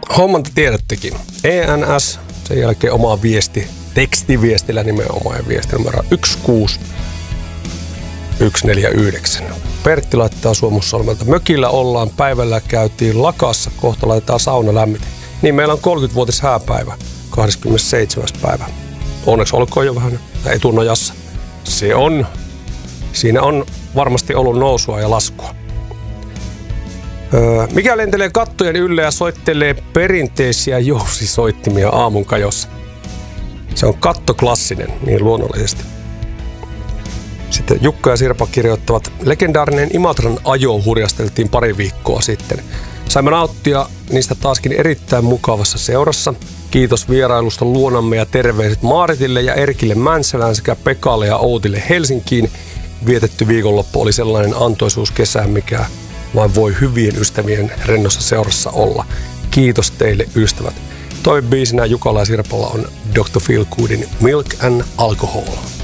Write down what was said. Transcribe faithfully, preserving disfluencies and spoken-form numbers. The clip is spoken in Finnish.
Homman te tiedättekin. E N S, sen jälkeen oma viesti, tekstiviestillä nimenomaan ja viesti numero yksi kuusi yksi neljä yhdeksän. Pertti laittaa Suomussalmelta. Mökillä ollaan, päivällä käytiin lakassa, kohta laitetaan sauna lämmitä. Niin meillä on kolmekymmenvuotis hääpäivä, kahdeskymmenesseitsemäs päivä. Onneksi olkoon jo vähän etunojassa. Se on, siinä on varmasti ollut nousua ja laskua. Öö, mikä lentelee kattojen ylle ja soittelee perinteisiä jousisoittimia aamun kajossa? Se on kattoklassinen, niin luonnollisesti. Sitten Jukka ja Sirpa kirjoittavat, legendaarinen Imatran ajo hurjasteltiin pari viikkoa sitten. Saimme nauttia niistä taaskin erittäin mukavassa seurassa. Kiitos vierailusta luonamme ja terveiset Maaritille ja Erkille Mänselään sekä Pekalle ja Outille Helsinkiin. Vietetty viikonloppu oli sellainen antoisuuskesä, mikä vain voi hyvien ystävien rennossa seurassa olla. Kiitos teille ystävät. Toi biisinä Jukalla ja Sirpalla on doktor Feelgoodin Milk and Alcohol.